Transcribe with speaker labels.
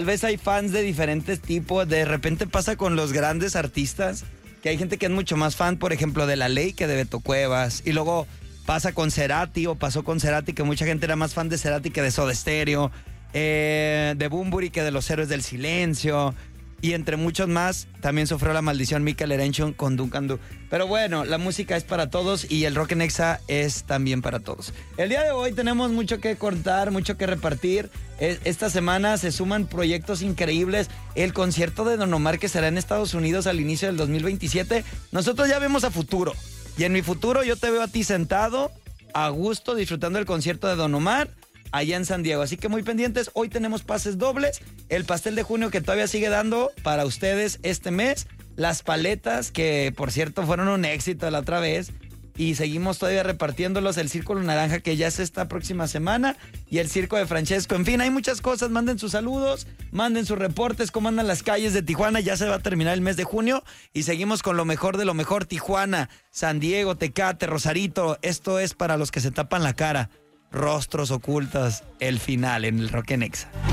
Speaker 1: Tal vez hay fans de diferentes tipos. De repente pasa con los grandes artistas, que hay gente que es mucho más fan, por ejemplo, de La Ley que de Beto Cuevas. Y luego pasa con Cerati, o pasó con Cerati, que mucha gente era más fan de Cerati que de Soda Stereo. De Bunbury que de Los Héroes del Silencio. Y entre muchos más, también sufrió la maldición Michael Erenchun con Duncan Du. Pero bueno, la música es para todos y el rock en Exa es también para todos. El día de hoy tenemos mucho que contar, mucho que repartir. Esta semana se suman proyectos increíbles. El concierto de Don Omar, que será en Estados Unidos al inicio del 2027. Nosotros ya vemos a futuro. Y en mi futuro yo te veo a ti sentado, a gusto, disfrutando el concierto de Don Omar allá en San Diego. Así que muy pendientes, hoy tenemos pases dobles, el pastel de junio que todavía sigue dando para ustedes este mes, las paletas que por cierto fueron un éxito la otra vez y seguimos todavía repartiéndolos, el Círculo Naranja que ya es esta próxima semana y el Circo de Francesco. En fin, hay muchas cosas, manden sus saludos, manden sus reportes, cómo andan las calles de Tijuana. Ya se va a terminar el mes de junio y seguimos con lo mejor de lo mejor. Tijuana, San Diego, Tecate, Rosarito, esto es para los que se tapan la cara. Rostros ocultos, el final en el Rock en Exa.